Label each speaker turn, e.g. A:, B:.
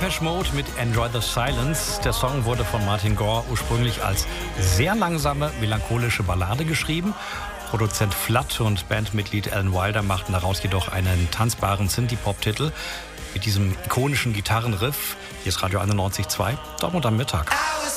A: Depeche Mode mit Enjoy the Silence. Der Song wurde von Martin Gore ursprünglich als sehr langsame, melancholische Ballade geschrieben. Produzent Flood und Bandmitglied Alan Wilder machten daraus jedoch einen tanzbaren Synthie-Pop-Titel mit diesem ikonischen Gitarrenriff. Hier ist Radio 91.2, Dortmund am Mittag.